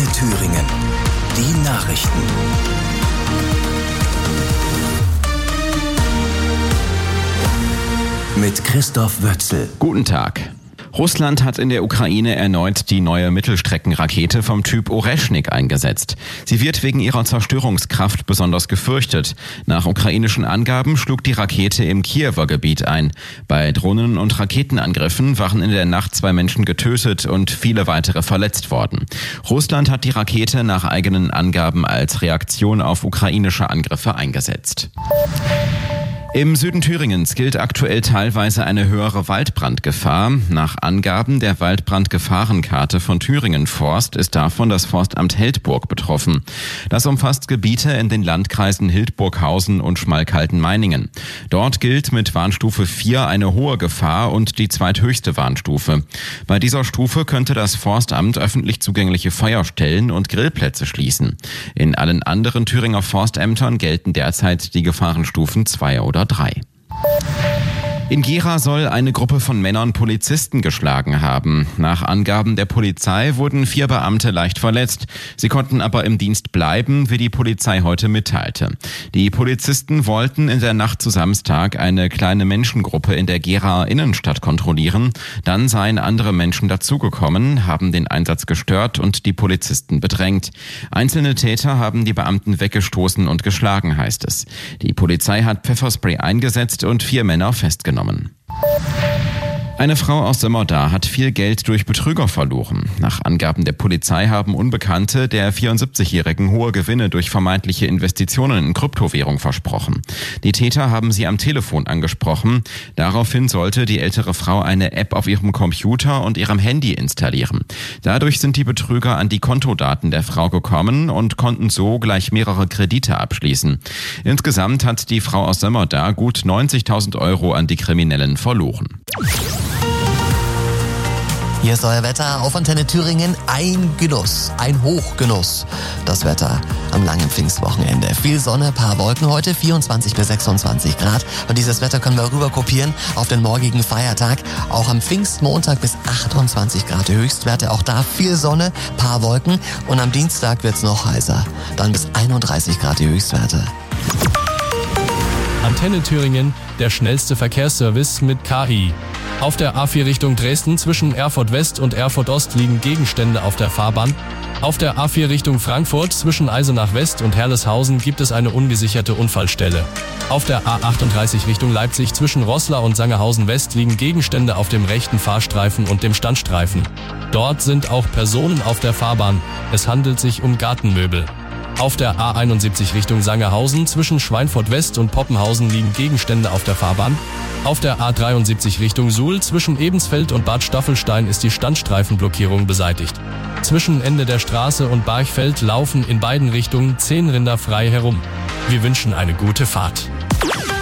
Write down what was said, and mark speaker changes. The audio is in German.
Speaker 1: Thüringen. Die Nachrichten. Mit Christoph Wötzl.
Speaker 2: Guten Tag. Russland hat in der Ukraine erneut die neue Mittelstreckenrakete vom Typ Oreschnik eingesetzt. Sie wird wegen ihrer Zerstörungskraft besonders gefürchtet. Nach ukrainischen Angaben schlug die Rakete im Kiewer Gebiet ein. Bei Drohnen- und Raketenangriffen waren in der Nacht 2 Menschen getötet und viele weitere verletzt worden. Russland hat die Rakete nach eigenen Angaben als Reaktion auf ukrainische Angriffe eingesetzt. Im Süden Thüringens gilt aktuell teilweise eine höhere Waldbrandgefahr. Nach Angaben der Waldbrandgefahrenkarte von Thüringen Forst ist davon das Forstamt Heldburg betroffen. Das umfasst Gebiete in den Landkreisen Hildburghausen und Schmalkalden-Meiningen. Dort gilt mit Warnstufe 4 eine hohe Gefahr und die zweithöchste Warnstufe. Bei dieser Stufe könnte das Forstamt öffentlich zugängliche Feuerstellen und Grillplätze schließen. In allen anderen Thüringer Forstämtern gelten derzeit die Gefahrenstufen 2 oder 3. In Gera soll eine Gruppe von Männern Polizisten geschlagen haben. Nach Angaben der Polizei wurden 4 Beamte leicht verletzt. Sie konnten aber im Dienst bleiben, wie die Polizei heute mitteilte. Die Polizisten wollten in der Nacht zu Samstag eine kleine Menschengruppe in der Geraer Innenstadt kontrollieren. Dann seien andere Menschen dazugekommen, haben den Einsatz gestört und die Polizisten bedrängt. Einzelne Täter haben die Beamten weggestoßen und geschlagen, heißt es. Die Polizei hat Pfefferspray eingesetzt und 4 Männer festgenommen. Eine Frau aus Sömmerda hat viel Geld durch Betrüger verloren. Nach Angaben der Polizei haben Unbekannte der 74-Jährigen hohe Gewinne durch vermeintliche Investitionen in Kryptowährung versprochen. Die Täter haben sie am Telefon angesprochen. Daraufhin sollte die ältere Frau eine App auf ihrem Computer und ihrem Handy installieren. Dadurch sind die Betrüger an die Kontodaten der Frau gekommen und konnten so gleich mehrere Kredite abschließen. Insgesamt hat die Frau aus Sömmerda gut 90.000 Euro an die Kriminellen verloren.
Speaker 3: Hier ist euer Wetter auf Antenne Thüringen. Ein Genuss, ein Hochgenuss. Das Wetter am langen Pfingstwochenende. Viel Sonne, paar Wolken heute, 24 bis 26 Grad. Und dieses Wetter können wir rüber kopieren auf den morgigen Feiertag. Auch am Pfingstmontag bis 28 Grad Höchstwerte. Auch da viel Sonne, paar Wolken. Und am Dienstag wird's noch heißer. Dann bis 31 Grad die Höchstwerte.
Speaker 4: Antenne Thüringen, der schnellste Verkehrsservice mit KI. Auf der A4 Richtung Dresden zwischen Erfurt West und Erfurt Ost liegen Gegenstände auf der Fahrbahn. Auf der A4 Richtung Frankfurt zwischen Eisenach West und Herleshausen gibt es eine ungesicherte Unfallstelle. Auf der A38 Richtung Leipzig zwischen Roßla und Sangerhausen West liegen Gegenstände auf dem rechten Fahrstreifen und dem Standstreifen. Dort sind auch Personen auf der Fahrbahn. Es handelt sich um Gartenmöbel. Auf der A71 Richtung Sangerhausen zwischen Schweinfurt West und Poppenhausen liegen Gegenstände auf der Fahrbahn. Auf der A73 Richtung Suhl zwischen Ebensfeld und Bad Staffelstein ist die Standstreifenblockierung beseitigt. Zwischen Ende der Straße und Barchfeld laufen in beiden Richtungen 10 Rinder frei herum. Wir wünschen eine gute Fahrt.